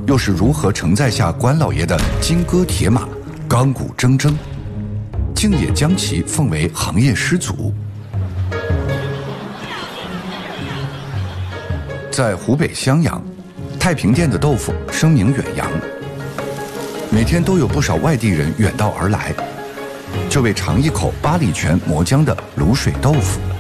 又是如何承载下关老爷的金戈铁马、钢骨铮铮，竟也将其奉为行业师祖。在湖北襄阳，太平店的豆腐声名远扬，每天都有不少外地人远道而来，就为尝一口八里泉磨浆的卤水豆腐。